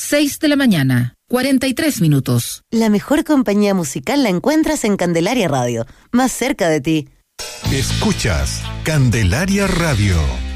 6 de la mañana, 43 minutos. La mejor compañía musical la encuentras en Candelaria Radio, más cerca de ti. Escuchas Candelaria Radio.